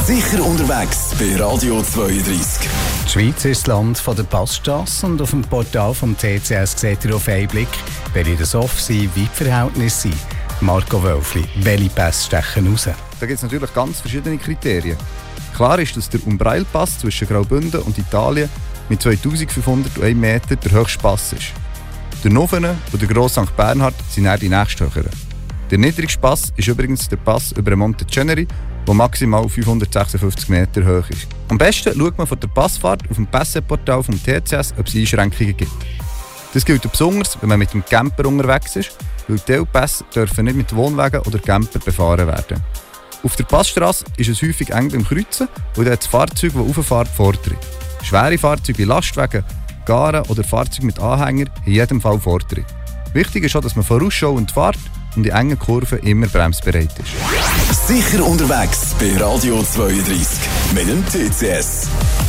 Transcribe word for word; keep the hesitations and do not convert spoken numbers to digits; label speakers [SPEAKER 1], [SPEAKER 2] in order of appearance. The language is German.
[SPEAKER 1] Sicher unterwegs bei Radio zweiunddreissig.
[SPEAKER 2] Die Schweiz ist das Land der Passstrasse und auf dem Portal vom T C S seht ihr auf einen Blick, welche das off sind, wie die Verhältnisse sind. Marco Wölfli, welche Pässe stechen raus?
[SPEAKER 3] Da gibt es natürlich ganz verschiedene Kriterien. Klar ist, dass der Umbrail-Pass zwischen Graubünden und Italien mit zweitausendfünfhunderteins Meter der höchste Pass ist. Der Novene und der Gross Sankt Bernhard sind eher die nächsthöheren. Der niedrigste Pass ist übrigens der Pass über den Monte Ceneri, der maximal fünfhundertsechsundfünfzig Meter hoch ist. Am besten schaut man von der Passfahrt auf dem Pässeportal vom T C S, ob es Einschränkungen gibt. Das gilt besonders, wenn man mit dem Camper unterwegs ist, weil Teilpässe dürfen nicht mit Wohnwagen oder Camper befahren werden. Auf der Passstrasse ist es häufig eng beim Kreuzen und da hat das Fahrzeug, das rauffährt, Vortritt. Schwere Fahrzeuge wie Lastwagen, Garen oder Fahrzeuge mit Anhänger haben in jedem Fall Vortritt. Wichtig ist auch, dass man vorausschauend fährt und in engen Kurven immer bremsbereit ist.
[SPEAKER 1] Sicher unterwegs bei Radio zweiunddreissig mit dem T C S.